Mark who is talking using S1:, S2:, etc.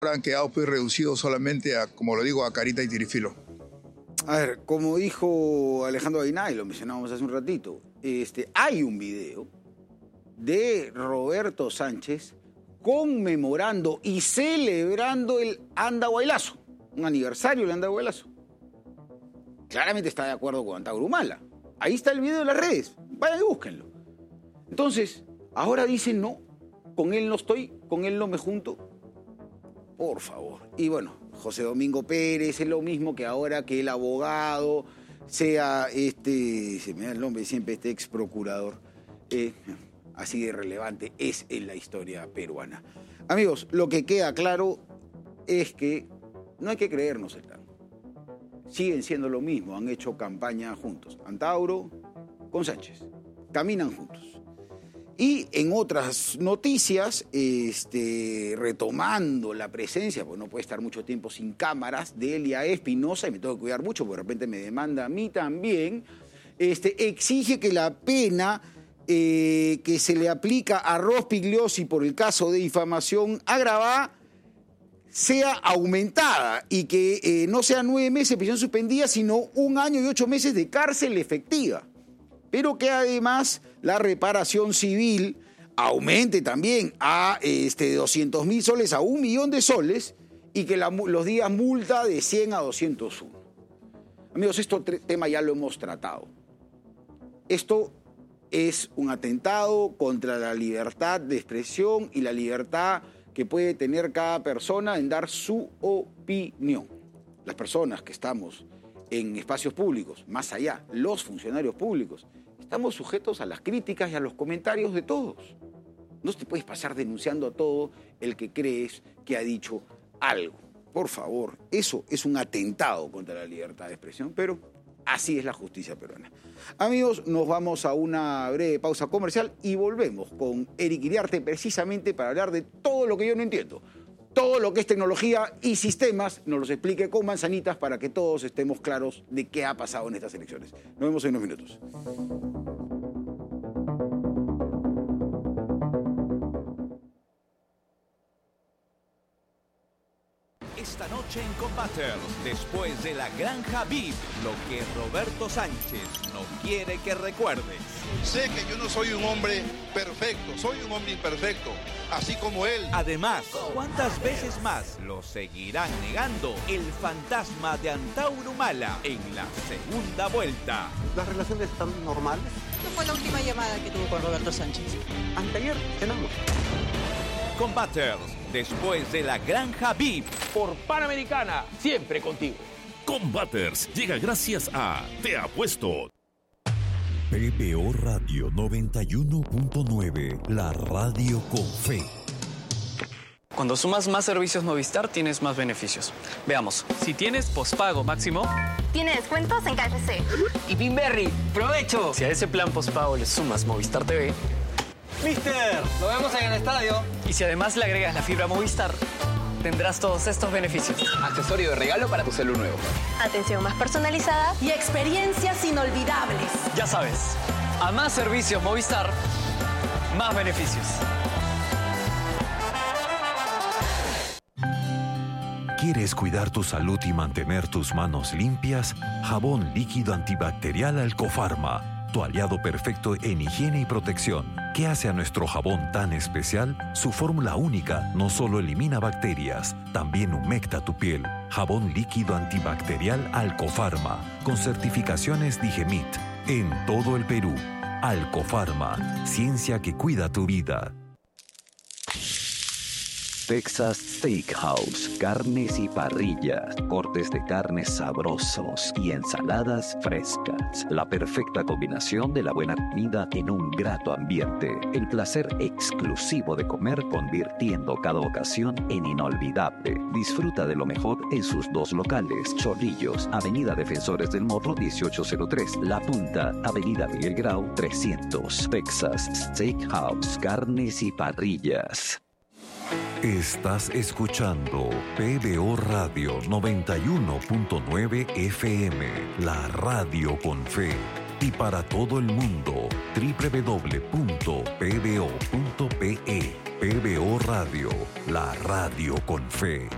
S1: Han quedado pues reducidos solamente a, como lo digo, a carita y tirifilo.
S2: A ver, como dijo Alejandro Aguinaldo, lo mencionábamos hace un ratito, hay un video de Roberto Sánchez conmemorando y celebrando el Andahuaylazo, un aniversario del Andahuaylazo. Claramente está de acuerdo con Antauro Humala. Ahí está el video en las redes, vayan y búsquenlo. Entonces, ahora dicen no, con él no estoy, con él no me junto. Por favor. Y bueno, José Domingo Pérez es lo mismo que ahora que el abogado sea se me da el nombre siempre, ex procurador. Así de relevante es en la historia peruana. Amigos, lo que queda claro es que no hay que creernos el tango. Siguen siendo lo mismo, han hecho campaña juntos. Antauro con Sánchez, caminan juntos. Y en otras noticias, retomando la presencia, pues no puede estar mucho tiempo sin cámaras, de Elia Espinosa, y me tengo que cuidar mucho porque de repente me demanda a mí también, exige que la pena que se le aplica a Rospigliosi por el caso de difamación agravada sea aumentada y que no sea 9 meses de prisión suspendida, sino 1 año y 8 meses de cárcel efectiva. Pero que además la reparación civil aumente también a 200.000 soles a 1 millón de soles y que los días multa de 100 a 201. Amigos, este tema ya lo hemos tratado. Esto es un atentado contra la libertad de expresión y la libertad que puede tener cada persona en dar su opinión. Las personas que estamos en espacios públicos, más allá, los funcionarios públicos, estamos sujetos a las críticas y a los comentarios de todos. No te puedes pasar denunciando a todo el que crees que ha dicho algo. Por favor, eso es un atentado contra la libertad de expresión, pero así es la justicia peruana. Amigos, nos vamos a una breve pausa comercial y volvemos con Eric Iriarte precisamente para hablar de todo lo que yo no entiendo. Todo lo que es tecnología y sistemas nos los explique con manzanitas para que todos estemos claros de qué ha pasado en estas elecciones. Nos vemos en unos minutos.
S3: Esta noche en Combaters, después de la Granja VIP, lo que Roberto Sánchez no quiere que recuerdes.
S4: Sé que yo no soy un hombre perfecto, soy un hombre imperfecto, así como él.
S3: Además, ¿cuántas veces más lo seguirán negando el fantasma de Antauro Humala en la segunda vuelta?
S5: ¿Las relaciones están normales?
S6: ¿Qué fue la última llamada que tuvo con Roberto Sánchez?
S5: Anteayer cenamos.
S3: Combaters, después de la Granja VIP.
S7: Por Panamericana, siempre contigo.
S8: Combaters llega gracias a Te Apuesto.
S9: PBO Radio 91.9, la radio con fe.
S10: Cuando sumas más servicios Movistar, tienes más beneficios. Veamos. Si tienes pospago máximo,
S11: tiene descuentos en KFC.
S10: Y Pinberry, ¡provecho! Si a ese plan pospago le sumas Movistar TV,
S7: ¡Mister! ¡Lo vemos en el estadio!
S10: Y si además le agregas la fibra Movistar, tendrás todos estos beneficios.
S7: Accesorio de regalo para tu celu nuevo.
S11: Atención más personalizada y experiencias inolvidables.
S10: Ya sabes, a más servicios Movistar, más beneficios.
S9: ¿Quieres cuidar tu salud y mantener tus manos limpias? Jabón líquido antibacterial Alcofarma, tu aliado perfecto en higiene y protección. ¿Qué hace a nuestro jabón tan especial? Su fórmula única no solo elimina bacterias, también humecta tu piel. Jabón líquido antibacterial Alcofarma, con certificaciones Digemit. En todo el Perú. Alcofarma, ciencia que cuida tu vida.
S12: Texas Steakhouse, carnes y parrillas, cortes de carnes sabrosos y ensaladas frescas. La perfecta combinación de la buena comida en un grato ambiente. El placer exclusivo de comer convirtiendo cada ocasión en inolvidable. Disfruta de lo mejor en sus 2 locales. Chorrillos, Avenida Defensores del Morro 1803. La Punta, Avenida Miguel Grau 300. Texas Steakhouse, carnes y parrillas.
S9: Estás escuchando PBO Radio 91.9 FM, la radio con fe. Y para todo el mundo, www.pbo.pe. PBO Radio, la radio con fe.